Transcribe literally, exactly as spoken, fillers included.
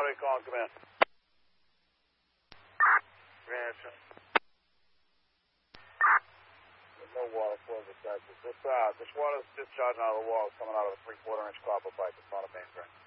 Authority calling, come in. Command, sir. There's no water flow detected. This, uh, this water's discharging out of the wall. It's coming out of a three-quarter inch copper pipe. It's not a main drain.